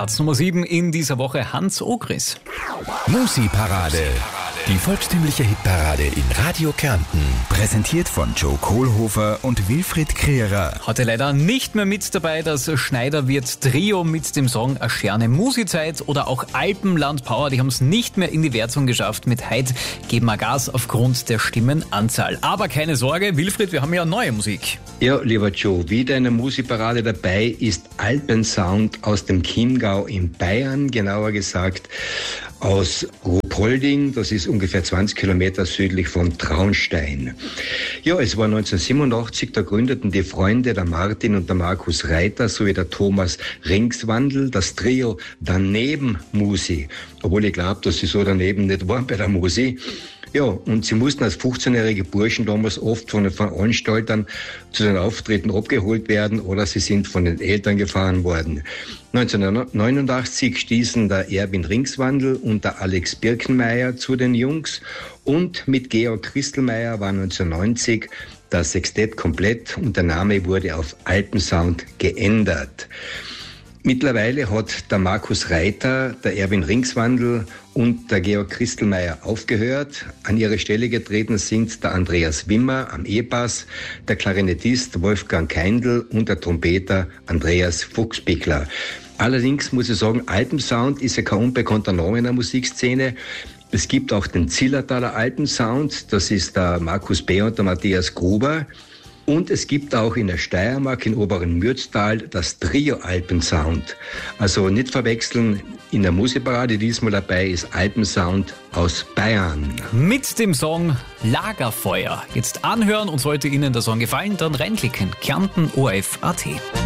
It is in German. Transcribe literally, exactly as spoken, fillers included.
Platz Nummer sieben in dieser Woche Hans Ogris. Musi-Parade. Die volkstümliche Hitparade in Radio Kärnten. Präsentiert von Joe Kohlhofer und Wilfried Krierer. Heute leider nicht mehr mit dabei das Schneiderwirt-Trio mit dem Song A Scherne Musi-Zeit oder auch Alpenland Power. Die haben es nicht mehr in die Wertung geschafft. Mit Heid geben wir Gas aufgrund der Stimmenanzahl. Aber keine Sorge, Wilfried, wir haben ja neue Musik. Ja, lieber Joe, wieder eine Musikparade dabei ist Alpensound aus dem Chiemgau in Bayern, genauer gesagt aus Ruhpolding, das ist ungefähr zwanzig Kilometer südlich von Traunstein. Ja, es war neunzehnhundertsiebenundachtzig, da gründeten die Freunde, der Martin und der Markus Reiter sowie der Thomas Ringswandl das Trio Daneben Musi, obwohl ich glaube, dass sie so daneben nicht waren bei der Musi. Ja, und sie mussten als fünfzehnjährige Burschen damals oft von den Veranstaltern zu den Auftritten abgeholt werden oder sie sind von den Eltern gefahren worden. neunzehnhundertneunundachtzig stießen der Erwin Ringswandl und der Alex Birkenmeier zu den Jungs und mit Georg Christelmeier war neunzehnhundertneunzig das Sextett komplett und der Name wurde auf Alpensound geändert. Mittlerweile hat der Markus Reiter, der Erwin Ringswandl und der Georg Christelmeier aufgehört. An ihre Stelle getreten sind der Andreas Wimmer am E-Bass, der Klarinettist Wolfgang Keindl und der Trompeter Andreas Fuchsbickler. Allerdings muss ich sagen, Alpensound ist ja kein unbekannter Name in der Musikszene. Es gibt auch den Zillertaler Alpensound, das ist der Markus B. und der Matthias Gruber. Und es gibt auch in der Steiermark, in Oberen Mürztal, das Trio Alpensound. Also nicht verwechseln, in der Musikparade diesmal dabei ist Alpensound aus Bayern. Mit dem Song Lagerfeuer. Jetzt anhören und sollte Ihnen der Song gefallen, dann reinklicken. Kärnten O R F Punkt A T.